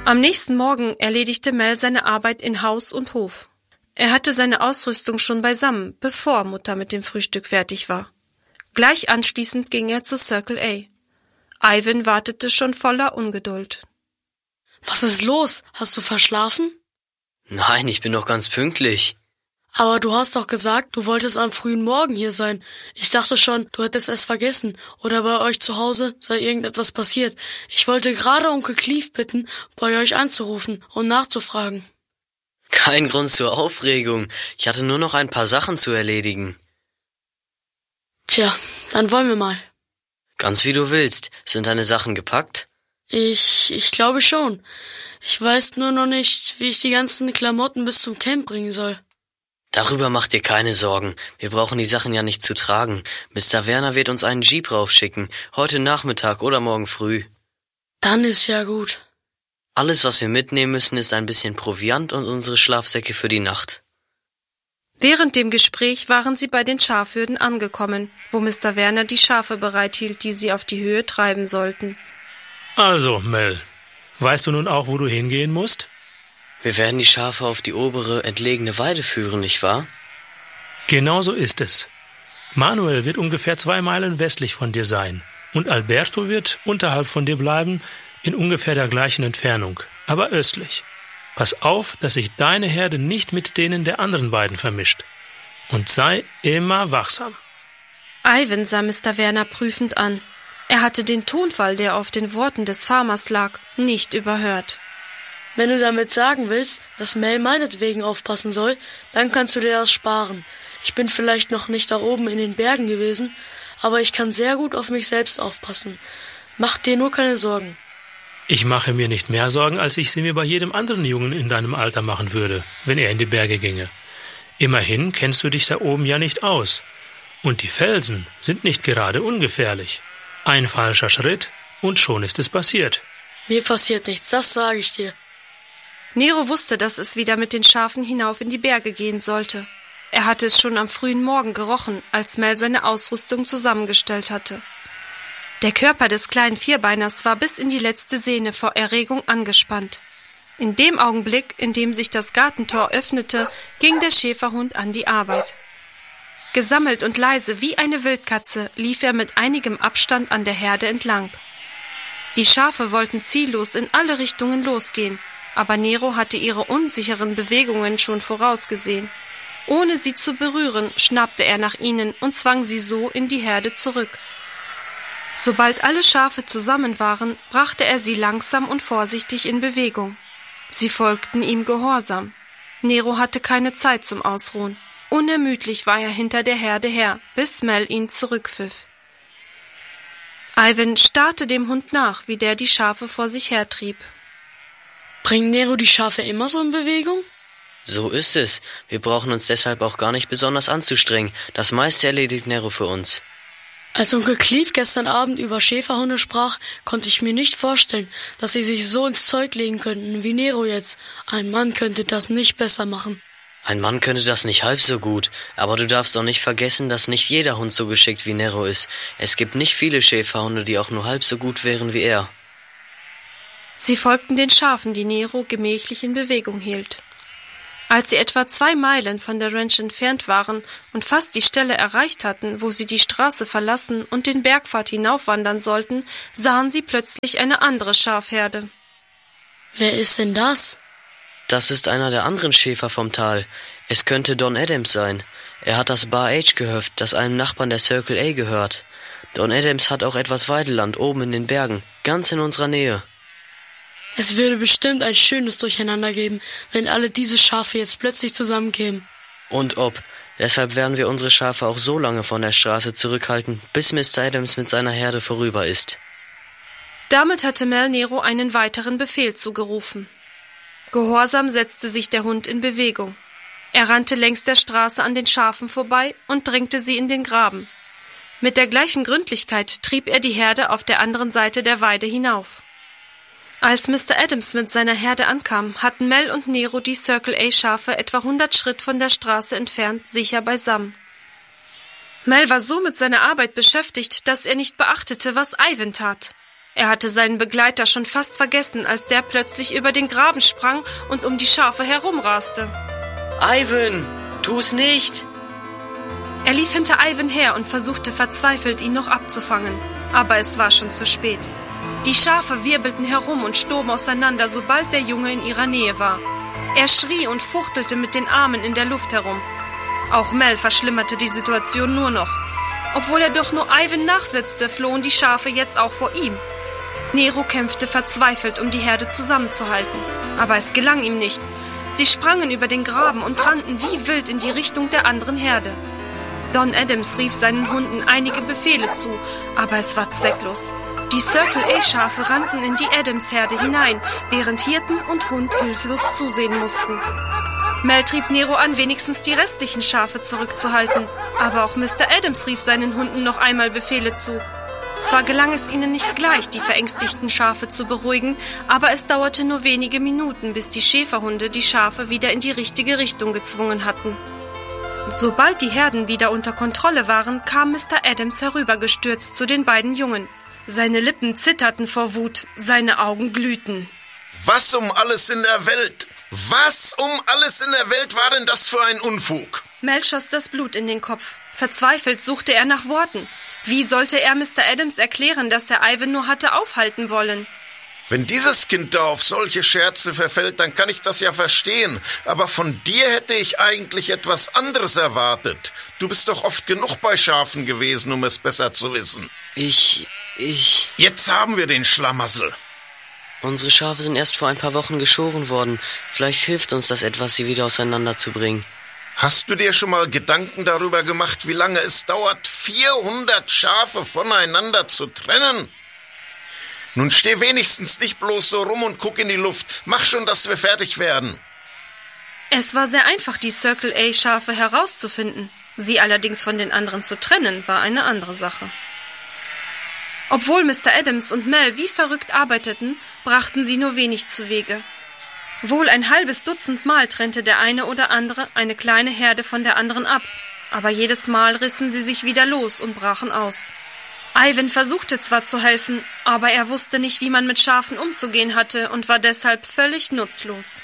Am nächsten Morgen erledigte Mel seine Arbeit in Haus und Hof. Er hatte seine Ausrüstung schon beisammen, bevor Mutter mit dem Frühstück fertig war. Gleich anschließend ging er zu Circle A. Ivan wartete schon voller Ungeduld. Was ist los? Hast du verschlafen? Nein, ich bin doch ganz pünktlich. Aber du hast doch gesagt, du wolltest am frühen Morgen hier sein. Ich dachte schon, du hättest es vergessen. Oder bei euch zu Hause sei irgendetwas passiert. Ich wollte gerade Onkel Clive bitten, bei euch anzurufen und nachzufragen. Kein Grund zur Aufregung. Ich hatte nur noch ein paar Sachen zu erledigen. Tja, dann wollen wir mal. Ganz wie du willst. Sind deine Sachen gepackt? Ich glaube schon. Ich weiß nur noch nicht, wie ich die ganzen Klamotten bis zum Camp bringen soll. Darüber mach dir keine Sorgen. Wir brauchen die Sachen ja nicht zu tragen. Mr. Werner wird uns einen Jeep raufschicken. Heute Nachmittag oder morgen früh. Dann ist ja gut. Alles, was wir mitnehmen müssen, ist ein bisschen Proviant und unsere Schlafsäcke für die Nacht. Während dem Gespräch waren sie bei den Schafhürden angekommen, wo Mr. Werner die Schafe bereithielt, die sie auf die Höhe treiben sollten. Also, Mel, weißt du nun auch, wo du hingehen musst? Wir werden die Schafe auf die obere, entlegene Weide führen, nicht wahr? Genau so ist es. Manuel wird ungefähr 2 Meilen westlich von dir sein und Alberto wird unterhalb von dir bleiben, in ungefähr der gleichen Entfernung, aber östlich. Pass auf, dass sich deine Herde nicht mit denen der anderen beiden vermischt. Und sei immer wachsam. Ivan sah Mr. Werner prüfend an. Er hatte den Tonfall, der auf den Worten des Farmers lag, nicht überhört. Wenn du damit sagen willst, dass Mel meinetwegen aufpassen soll, dann kannst du dir das sparen. Ich bin vielleicht noch nicht da oben in den Bergen gewesen, aber ich kann sehr gut auf mich selbst aufpassen. Mach dir nur keine Sorgen. Ich mache mir nicht mehr Sorgen, als ich sie mir bei jedem anderen Jungen in deinem Alter machen würde, wenn er in die Berge ginge. Immerhin kennst du dich da oben ja nicht aus. Und die Felsen sind nicht gerade ungefährlich. Ein falscher Schritt und schon ist es passiert. Mir passiert nichts, das sage ich dir. Nero wusste, dass es wieder mit den Schafen hinauf in die Berge gehen sollte. Er hatte es schon am frühen Morgen gerochen, als Mel seine Ausrüstung zusammengestellt hatte. Der Körper des kleinen Vierbeiners war bis in die letzte Sehne vor Erregung angespannt. In dem Augenblick, in dem sich das Gartentor öffnete, ging der Schäferhund an die Arbeit. Gesammelt und leise wie eine Wildkatze lief er mit einigem Abstand an der Herde entlang. Die Schafe wollten ziellos in alle Richtungen losgehen, aber Nero hatte ihre unsicheren Bewegungen schon vorausgesehen. Ohne sie zu berühren, schnappte er nach ihnen und zwang sie so in die Herde zurück. Sobald alle Schafe zusammen waren, brachte er sie langsam und vorsichtig in Bewegung. Sie folgten ihm gehorsam. Nero hatte keine Zeit zum Ausruhen. Unermüdlich war er hinter der Herde her, bis Mel ihn zurückpfiff. Ivan starrte dem Hund nach, wie der die Schafe vor sich hertrieb. Bringt Nero die Schafe immer so in Bewegung? So ist es. Wir brauchen uns deshalb auch gar nicht besonders anzustrengen. Das meiste erledigt Nero für uns. Als Onkel Clive gestern Abend über Schäferhunde sprach, konnte ich mir nicht vorstellen, dass sie sich so ins Zeug legen könnten wie Nero jetzt. Ein Mann könnte das nicht besser machen. Ein Mann könnte das nicht halb so gut, aber du darfst auch nicht vergessen, dass nicht jeder Hund so geschickt wie Nero ist. Es gibt nicht viele Schäferhunde, die auch nur halb so gut wären wie er. Sie folgten den Schafen, die Nero gemächlich in Bewegung hielt. Als sie etwa 2 Meilen von der Ranch entfernt waren und fast die Stelle erreicht hatten, wo sie die Straße verlassen und den Bergpfad hinaufwandern sollten, sahen sie plötzlich eine andere Schafherde. Wer ist denn das? Das ist einer der anderen Schäfer vom Tal. Es könnte Don Adams sein. Er hat das Bar H gehöft, das einem Nachbarn der Circle A gehört. Don Adams hat auch etwas Weideland oben in den Bergen, ganz in unserer Nähe. Es würde bestimmt ein schönes Durcheinander geben, wenn alle diese Schafe jetzt plötzlich zusammenkämen. Und ob. Deshalb werden wir unsere Schafe auch so lange von der Straße zurückhalten, bis Mr. Adams mit seiner Herde vorüber ist. Damit hatte Mel Nero einen weiteren Befehl zugerufen. Gehorsam setzte sich der Hund in Bewegung. Er rannte längs der Straße an den Schafen vorbei und drängte sie in den Graben. Mit der gleichen Gründlichkeit trieb er die Herde auf der anderen Seite der Weide hinauf. Als Mr. Adams mit seiner Herde ankam, hatten Mel und Nero die Circle A Schafe etwa 100 Schritt von der Straße entfernt sicher beisammen. Mel war so mit seiner Arbeit beschäftigt, dass er nicht beachtete, was Ivan tat. Er hatte seinen Begleiter schon fast vergessen, als der plötzlich über den Graben sprang und um die Schafe herumraste. Ivan, tu's nicht! Er lief hinter Ivan her und versuchte verzweifelt, ihn noch abzufangen. Aber es war schon zu spät. Die Schafe wirbelten herum und stoben auseinander, sobald der Junge in ihrer Nähe war. Er schrie und fuchtelte mit den Armen in der Luft herum. Auch Mel verschlimmerte die Situation nur noch. Obwohl er doch nur Ivan nachsetzte, flohen die Schafe jetzt auch vor ihm. Nero kämpfte verzweifelt, um die Herde zusammenzuhalten. Aber es gelang ihm nicht. Sie sprangen über den Graben und rannten wie wild in die Richtung der anderen Herde. Don Adams rief seinen Hunden einige Befehle zu, aber es war zwecklos. Die Circle-A-Schafe rannten in die Adams-Herde hinein, während Hirten und Hund hilflos zusehen mussten. Mel trieb Nero an, wenigstens die restlichen Schafe zurückzuhalten, aber auch Mr. Adams rief seinen Hunden noch einmal Befehle zu. Zwar gelang es ihnen nicht gleich, die verängstigten Schafe zu beruhigen, aber es dauerte nur wenige Minuten, bis die Schäferhunde die Schafe wieder in die richtige Richtung gezwungen hatten. Sobald die Herden wieder unter Kontrolle waren, kam Mr. Adams herübergestürzt zu den beiden Jungen. Seine Lippen zitterten vor Wut, seine Augen glühten. Was um alles in der Welt? Was um alles in der Welt war denn das für ein Unfug? Mel schoss das Blut in den Kopf. Verzweifelt suchte er nach Worten. Wie sollte er Mr. Adams erklären, dass er Ivan nur hatte aufhalten wollen? Wenn dieses Kind da auf solche Scherze verfällt, dann kann ich das ja verstehen. Aber von dir hätte ich eigentlich etwas anderes erwartet. Du bist doch oft genug bei Schafen gewesen, um es besser zu wissen. Jetzt haben wir den Schlamassel. Unsere Schafe sind erst vor ein paar Wochen geschoren worden. Vielleicht hilft uns das etwas, sie wieder auseinanderzubringen. Hast du dir schon mal Gedanken darüber gemacht, wie lange es dauert, 400 Schafe voneinander zu trennen? Nun steh wenigstens nicht bloß so rum und guck in die Luft. Mach schon, dass wir fertig werden. Es war sehr einfach, die Circle-A-Schafe herauszufinden. Sie allerdings von den anderen zu trennen, war eine andere Sache. Obwohl Mr. Adams und Mel wie verrückt arbeiteten, brachten sie nur wenig zuwege. Wohl ein halbes Dutzend Mal trennte der eine oder andere eine kleine Herde von der anderen ab, aber jedes Mal rissen sie sich wieder los und brachen aus. Ivan versuchte zwar zu helfen, aber er wusste nicht, wie man mit Schafen umzugehen hatte und war deshalb völlig nutzlos.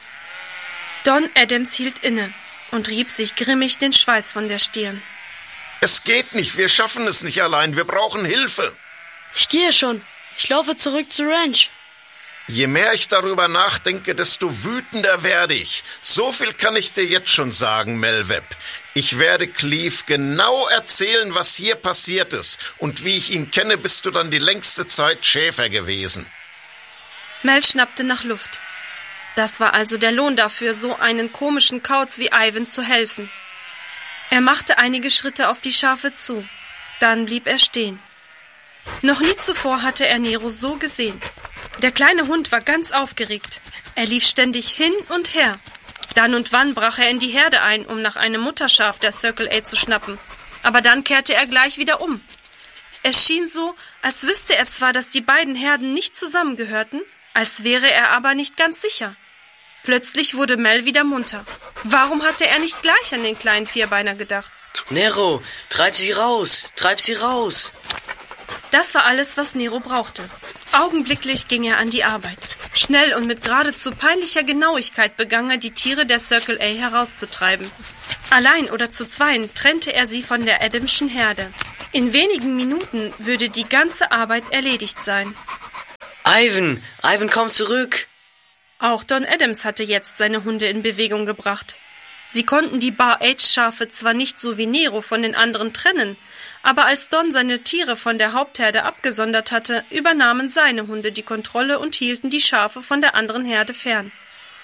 Don Adams hielt inne und rieb sich grimmig den Schweiß von der Stirn. Es geht nicht, wir schaffen es nicht allein, wir brauchen Hilfe. Ich gehe schon. Ich laufe zurück zur Ranch. Je mehr ich darüber nachdenke, desto wütender werde ich. So viel kann ich dir jetzt schon sagen, Mel Webb. Ich werde Cleve genau erzählen, was hier passiert ist. Und wie ich ihn kenne, bist du dann die längste Zeit Schäfer gewesen. Mel schnappte nach Luft. Das war also der Lohn dafür, so einen komischen Kauz wie Ivan zu helfen. Er machte einige Schritte auf die Schafe zu. Dann blieb er stehen. Noch nie zuvor hatte er Nero so gesehen. Der kleine Hund war ganz aufgeregt. Er lief ständig hin und her. Dann und wann brach er in die Herde ein, um nach einem Mutterschaf der Circle-A zu schnappen. Aber dann kehrte er gleich wieder um. Es schien so, als wüsste er zwar, dass die beiden Herden nicht zusammengehörten, als wäre er aber nicht ganz sicher. Plötzlich wurde Mel wieder munter. Warum hatte er nicht gleich an den kleinen Vierbeiner gedacht? Nero, treib sie raus! Treib sie raus! Das war alles, was Nero brauchte. Augenblicklich ging er an die Arbeit. Schnell und mit geradezu peinlicher Genauigkeit begann er, die Tiere der Circle-A herauszutreiben. Allein oder zu zweien trennte er sie von der Adamschen Herde. In wenigen Minuten würde die ganze Arbeit erledigt sein. Ivan, komm zurück! Auch Don Adams hatte jetzt seine Hunde in Bewegung gebracht. Sie konnten die Bar-H-Schafe zwar nicht so wie Nero von den anderen trennen, aber als Don seine Tiere von der Hauptherde abgesondert hatte, übernahmen seine Hunde die Kontrolle und hielten die Schafe von der anderen Herde fern.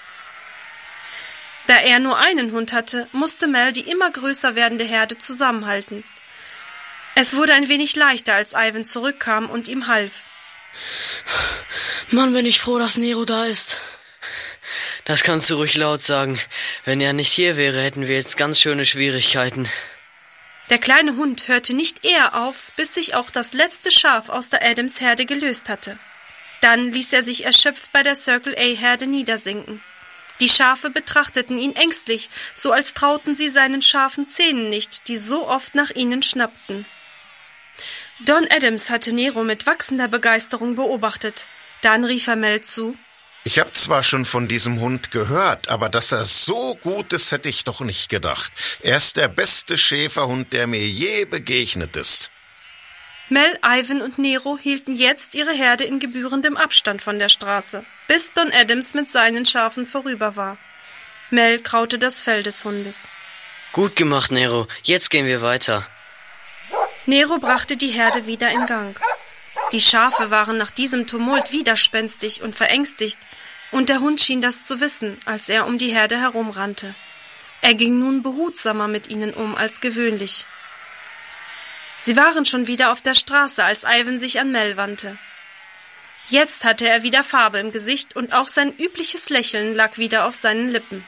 Da er nur einen Hund hatte, musste Mel die immer größer werdende Herde zusammenhalten. Es wurde ein wenig leichter, als Ivan zurückkam und ihm half. Mann, bin ich froh, dass Nero da ist. Das kannst du ruhig laut sagen. Wenn er nicht hier wäre, hätten wir jetzt ganz schöne Schwierigkeiten. Der kleine Hund hörte nicht eher auf, bis sich auch das letzte Schaf aus der Adams-Herde gelöst hatte. Dann ließ er sich erschöpft bei der Circle-A-Herde niedersinken. Die Schafe betrachteten ihn ängstlich, so als trauten sie seinen scharfen Zähnen nicht, die so oft nach ihnen schnappten. Don Adams hatte Nero mit wachsender Begeisterung beobachtet. Dann rief er Mel zu: Ich habe zwar schon von diesem Hund gehört, aber dass er so gut ist, hätte ich doch nicht gedacht. Er ist der beste Schäferhund, der mir je begegnet ist. Mel, Ivan und Nero hielten jetzt ihre Herde in gebührendem Abstand von der Straße, bis Don Adams mit seinen Schafen vorüber war. Mel kraute das Fell des Hundes. Gut gemacht, Nero. Jetzt gehen wir weiter. Nero brachte die Herde wieder in Gang. Die Schafe waren nach diesem Tumult widerspenstig und verängstigt, und der Hund schien das zu wissen, als er um die Herde herumrannte. Er ging nun behutsamer mit ihnen um als gewöhnlich. Sie waren schon wieder auf der Straße, als Ivan sich an Mel wandte. Jetzt hatte er wieder Farbe im Gesicht und auch sein übliches Lächeln lag wieder auf seinen Lippen.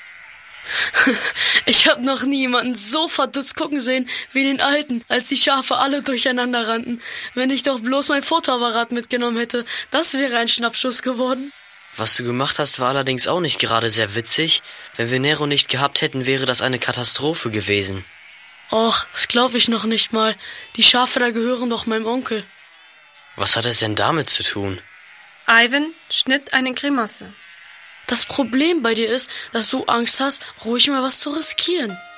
Ich hab noch niemanden so verdutzt gucken sehen wie den Alten, als die Schafe alle durcheinander rannten. Wenn ich doch bloß mein Fotoapparat mitgenommen hätte, das wäre ein Schnappschuss geworden. Was du gemacht hast, war allerdings auch nicht gerade sehr witzig. Wenn wir Nero nicht gehabt hätten, wäre das eine Katastrophe gewesen. Och, das glaube ich noch nicht mal. Die Schafe da gehören doch meinem Onkel. Was hat es denn damit zu tun? Ivan schnitt eine Grimasse. Das Problem bei dir ist, dass du Angst hast, ruhig mal was zu riskieren.